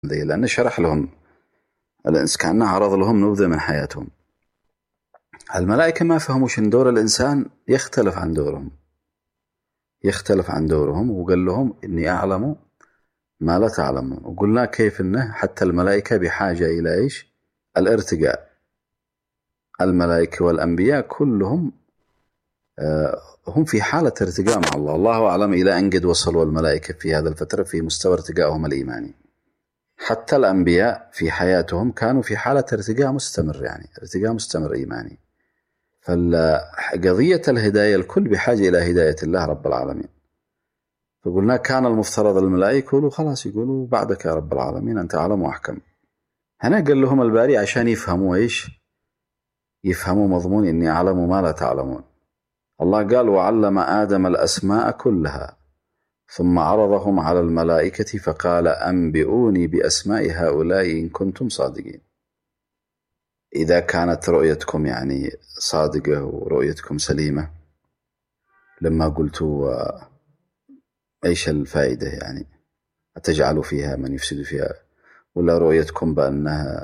لأنه شرح لهم كأنه عرض لهم نبذة من حياتهم. الملائكة ما فهموش أن دور الإنسان يختلف عن دورهم، وقال لهم إني أعلم ما لا تعلمون. وقلنا كيف أنه حتى الملائكة بحاجة إلى إيش؟ الارتقاء. الملائكة والأنبياء كلهم هم في حالة ارتقاء مع الله. الله أعلم إلى أن قد وصلوا الملائكة في هذا الفترة في مستوى ارتقائهم الإيماني. حتى الأنبياء في حياتهم كانوا في حالة ارتقاء مستمر، يعني ارتقاء مستمر إيماني. فقضية الهداية الكل بحاجة إلى هداية الله رب العالمين. فقلنا كان المفترض الملائكة يقولوا خلاص، يقولوا بعدك يا رب العالمين أنت أعلم وأحكم. هنا قال لهم الباري عشان يفهموا إيش؟ يفهموا مضمون إني أعلم ما لا تعلمون. الله قال وعلم آدم الأسماء كلها ثم عرضهم على الملائكة فقال أنبئوني بأسماء هؤلاء إن كنتم صادقين. إذا كانت رؤيتكم يعني صادقة ورؤيتكم سليمة، لما قلتوا إيش الفائدة يعني أتجعلوا فيها من يفسد فيها، ولا رؤيتكم بأنها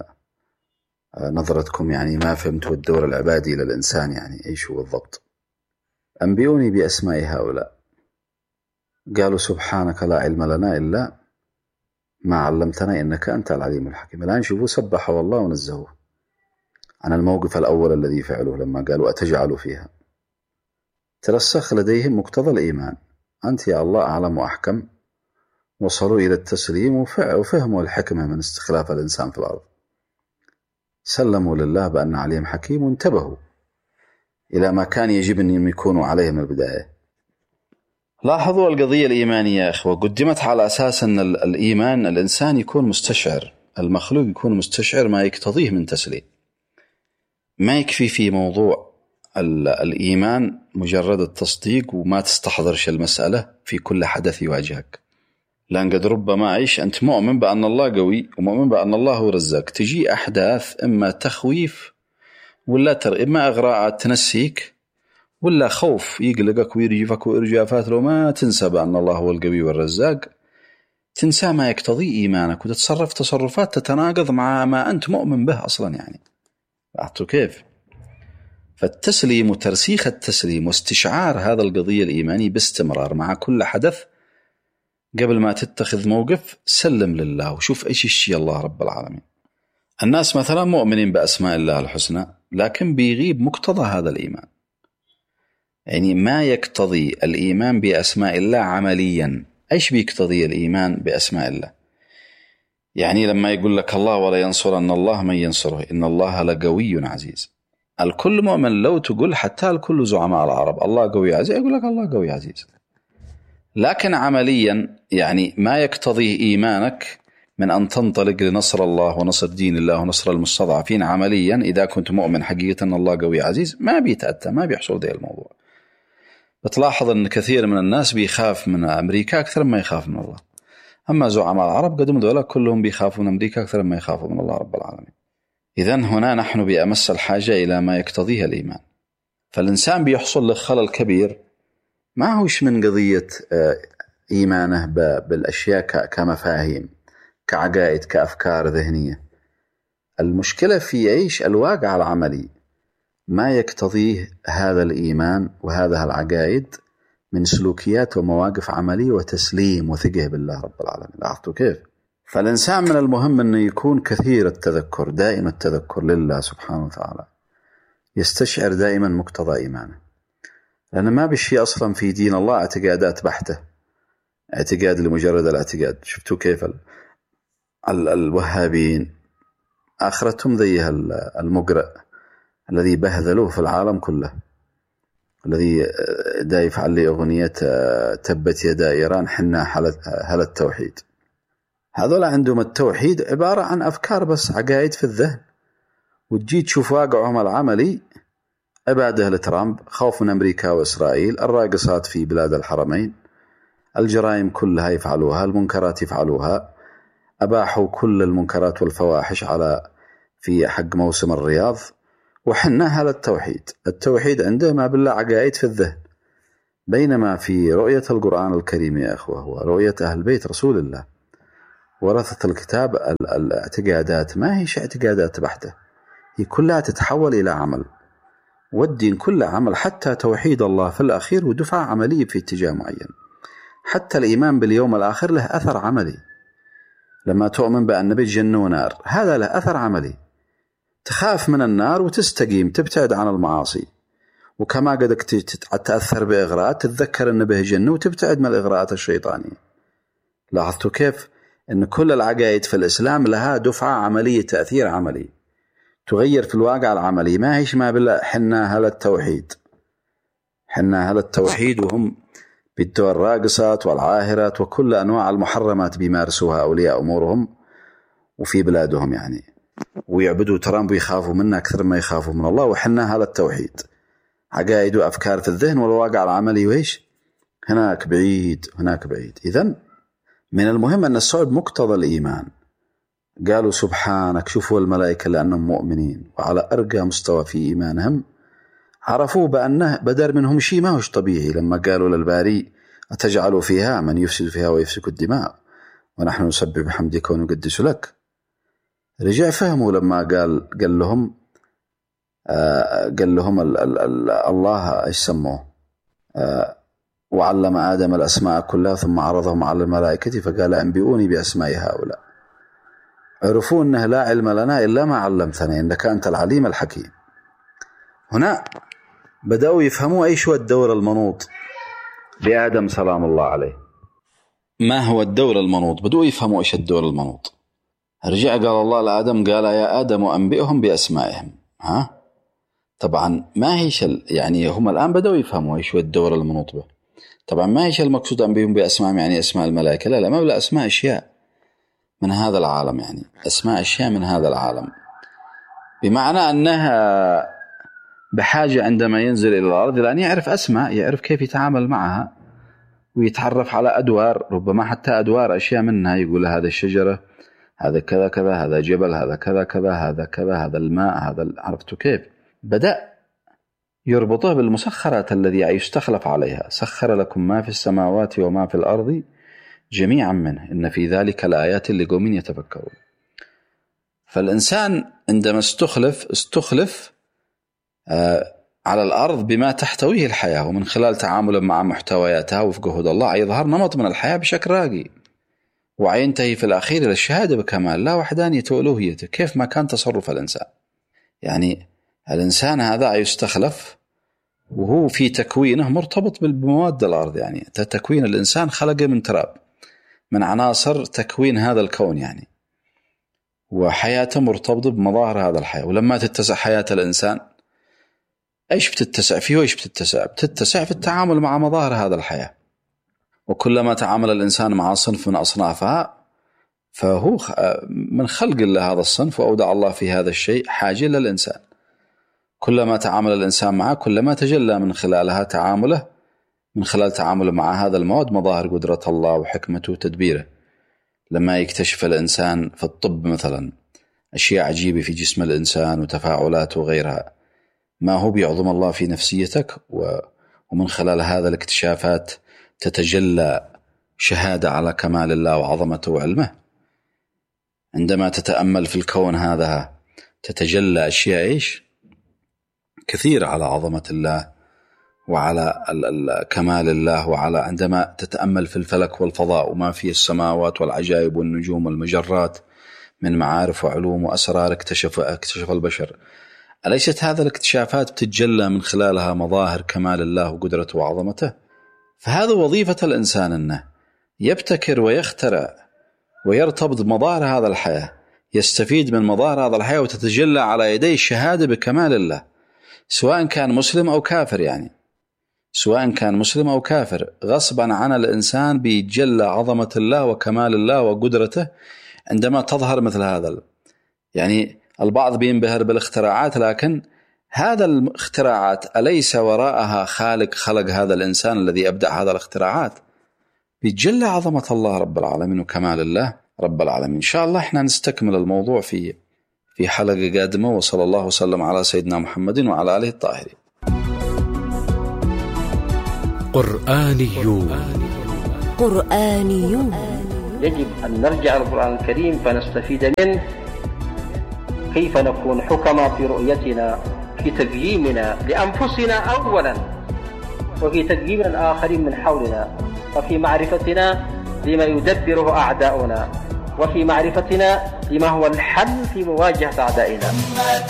نظرتكم يعني ما فهمتوا الدور العبادي للإنسان يعني إيش هو الضبط. أنبئوني بأسماء هؤلاء. قالوا سبحانك لا علم لنا إلا ما علمتنا إنك أنت العليم الحكيم. الآن شوفوا سبحوا الله ونزهوه عن الموقف الأول الذي فعلوه لما قالوا أتجعلوا فيها. ترسخ لديهم مقتضى الإيمان، أنت يا الله أعلم وأحكم. وصلوا إلى التسليم وفهموا الحكمة من استخلاف الإنسان في الأرض. سلموا لله بأن عليهم حكيم، وانتبهوا إلى ما كان يجب أن يكونوا عليه من البداية. لاحظوا القضية الإيمانية يا أخوة قدمت على أساس أن الإيمان الإنسان يكون مستشعر، المخلوق يكون مستشعر ما يقتضيه من تسليم. ما يكفي في موضوع الإيمان مجرد التصديق وما تستحضرش المسألة في كل حدث يواجهك. لأن قد ربما عيش أنت مؤمن بأن الله قوي ومؤمن بأن الله هو رزاق، تجي أحداث إما تخويف ولا إما إغراءات تنسيك، ولا خوف يقلقك ويرجفك وإرجافات لو ما تنسى بأن الله هو القوي والرزاق، تنسى ما يقتضي إيمانك وتتصرف تصرفات تتناقض مع ما أنت مؤمن به أصلا. يعني لاحظتوا كيف؟ فالتسليم وترسيخ التسليم واستشعار هذا القضية الإيماني باستمرار مع كل حدث قبل ما تتخذ موقف، سلم لله وشوف إيش الشيء الله رب العالمين. الناس مثلا مؤمنين بأسماء الله الحسنى لكن بيغيب مقتضى هذا الإيمان، يعني ما يقتضي الإيمان بأسماء الله عمليا. إيش بيقتضي الإيمان بأسماء الله؟ يعني لما يقول لك الله ولا ينصرن الله من ينصره إن الله لقوي عزيز، الكل مؤمن. لو تقول حتى الكل زعماء العرب الله قوي عزيز، يقول لك الله قوي عزيز. لكن عمليا يعني ما يقتضيه إيمانك من أن تنطلق لنصر الله ونصر دين الله ونصر المستضعفين. عمليا إذا كنت مؤمن حقيقة أن الله قوي عزيز ما بيتأتى، ما بيحصل ذا الموضوع. بتلاحظ أن كثير من الناس بيخاف من أمريكا أكثر ما يخاف من الله. أما زعماء العرب قدم دولة كلهم بيخافوا من أمريكا أكثر ما يخافوا من الله رب العالمين. إذن هنا نحن بأمس الحاجة إلى ما يقتضيه الإيمان. فالإنسان بيحصل له خلل كبير ما هوش من قضية إيمانه بالأشياء كمفاهيم كعقائد كأفكار ذهنية. المشكلة في عيش الواقع العملي ما يقتضيه هذا الإيمان وهذا العقائد من سلوكيات ومواقف عملية وتسليم وثقة بالله رب العالمين. لاحظتوا كيف؟ فالإنسان من المهم أنه يكون كثير التذكر، دائما التذكر لله سبحانه وتعالى، يستشعر دائما مقتضى إيمانه. لأن ما بشي أصلا في دين الله اعتقادات بحتة، اعتقاد لمجرد الاعتقاد. شفتوا كيف الوهابيين آخرتهم ذي المقرأ الذي بهذلوه في العالم كله، الذي دا يفعل لي أغنية تبت يدا إيران حنا هل التوحيد. هذول عندهم التوحيد عبارة عن أفكار بس، عقائد في الذهن. وتجي تشوف واقعهم العملي عبادة لترامب، خوف من أمريكا وإسرائيل، الراقصات في بلاد الحرمين، الجرائم كلها يفعلوها، المنكرات يفعلوها، أباحوا كل المنكرات والفواحش في حق موسم الرياض. وحنا هل التوحيد عنده ما بالله عقائد في الذهن. بينما في رؤية القرآن الكريم يا أخوة هو رؤية أهل بيت رسول الله ورثة الكتاب الاعتقادات ما هيش اعتقادات بحتة، هي كلها تتحول إلى عمل، والدين كله عمل، حتى توحيد الله في الأخير ودفعة عملية في اتجاه معين. حتى الإيمان باليوم الآخر له أثر عملي، لما تؤمن بأن بيت جنة ونار هذا له أثر عملي. تخاف من النار وتستقيم تبتعد عن المعاصي، وكما قدك تأثر بإغراء تتذكر أن به جنة وتبتعد من الإغراءات الشيطانية. لاحظتوا كيف أن كل العقائد في الإسلام لها دفعة عملية، تأثير عملي تغير في الواقع العملي. ما هيش ما بالله حنا هل التوحيد وهم بالدور الراقصات والعاهرات وكل أنواع المحرمات بيمارسوها أولياء أمورهم وفي بلادهم يعني، ويعبدوا ترامب ويخافوا منه أكثر ما يخافوا من الله. وحنا هذا التوحيد عقائد وأفكار في الذهن، والواقع العملي وإيش هناك بعيد. إذن من المهم أن الصعب مقتضى الإيمان. قالوا سبحانك، شوفوا الملائكة لأنهم مؤمنين وعلى أرقى مستوى في إيمانهم عرفوا بأنه بدر منهم شيء ما هوش طبيعي. لما قالوا للباري أتجعلوا فيها من يفسد فيها ويفسك الدماء ونحن نسبح بحمدك ونقدس لك، رجع فهموا لما قال لهم الله ايش سموه، وعلم آدم الأسماء كلها ثم عرضهم على الملائكة فقال أنبئوني بأسماء هؤلاء. عرفوا أنه لا علم لنا إلا ما علمتنا إنك أنت العليم الحكيم. هنا بدأوا يفهموا إيش هو الدور المنوط بآدم سلام الله عليه، ما هو الدور المنوط. بدأوا يفهموا إيش الدور المنوط. رجع قال الله لآدم قال يا آدم أنبئهم بأسمائهم. طبعا ما هيش يعني هم الآن بدأوا يفهموا إيش هو الدور المنوط به. طبعا ما هيش المقصود أنبئهم بأسمائهم يعني أسماء الملائكة، لا ما بلا أسماء أشياء من هذا العالم، يعني أسماء أشياء من هذا العالم، بمعنى أنها بحاجة عندما ينزل إلى الأرض لأن يعرف أسماء، يعرف كيف يتعامل معها ويتعرف على أدوار، ربما حتى أدوار أشياء منها، يقول هذا الشجرة، هذا كذا كذا، هذا جبل، هذا كذا كذا، هذا كذا، هذا الماء، هذا. عرفتوا كيف بدأ يربطه بالمسخرات الذي يستخلف عليها. سخر لكم ما في السماوات وما في الأرض جميعا منه إن في ذلك لآيات لقوم يتفكرون. فالإنسان عندما استخلف على الأرض بما تحتويه الحياة، ومن خلال تعامله مع محتوياتها وفق هدى الله يظهر نمط من الحياة بشكل راقي، وينتهي في الأخير إلى الشهادة بكمال الله وحدانية وألوهيته. كيف ما كان تصرف الإنسان، يعني الإنسان هذا يستخلف وهو في تكوينه مرتبط بمواد الأرض، يعني تكوين الإنسان خلقه من تراب، من عناصر تكوين هذا الكون يعني، وحياته مرتبطة بمظاهر هذا الحياة. ولما تتسع حياة الإنسان إيش بتتسع فيه وإيش بتتسع في التعامل مع مظاهر هذا الحياة. وكلما تعامل الإنسان مع صنف من أصنافها فهو من خلق الله هذا الصنف، وأودع الله في هذا الشيء حاجة للإنسان. كلما تعامل الإنسان معه كلما تجلى من خلالها تعامله، من خلال تعامله مع هذا المواد مظاهر قدرة الله وحكمته وتدبيره. لما يكتشف الإنسان في الطب مثلا أشياء عجيبة في جسم الإنسان وتفاعلاته وغيرها، ما هو بيعظم الله في نفسيتك، ومن خلال هذا الاكتشافات تتجلى شهادة على كمال الله وعظمته وعلمه. عندما تتأمل في الكون هذا تتجلى أشياء إيش كثيرة على عظمة الله وعلى كمال الله، وعلى عندما تتأمل في الفلك والفضاء وما في السماوات والعجائب والنجوم والمجرات من معارف وعلوم وأسرار اكتشف البشر، أليست هذا الاكتشافات بتتجلى من خلالها مظاهر كمال الله وقدرته وعظمته؟ فهذا وظيفة الإنسان أنه يبتكر ويخترع ويرتبط بمظاهر هذا الحياة، يستفيد من مظاهر هذا الحياة وتتجلى على يديه الشهادة بكمال الله، سواء كان مسلم أو كافر. يعني سواء كان مسلم أو كافر غصبا عن الإنسان بيتجلى عظمة الله وكمال الله وقدرته عندما تظهر مثل هذا. يعني البعض بينبهر بالاختراعات، لكن هذا الاختراعات أليس وراءها خلق هذا الإنسان الذي أبدع هذا الاختراعات؟ بيتجلى عظمة الله رب العالمين وكمال الله رب العالمين. إن شاء الله إحنا نستكمل الموضوع في حلقة قادمة، وصلى الله وسلم على سيدنا محمد وعلى آله الطاهرين. قرآنيون يجب أن نرجع للقرآن الكريم فنستفيد منه كيف نكون حكما في رؤيتنا، في تقييمنا لأنفسنا أولا، وفي تقييم الآخرين من حولنا، وفي معرفتنا لما يدبره أعداؤنا، وفي معرفتنا لما هو الحل في مواجهة أعدائنا.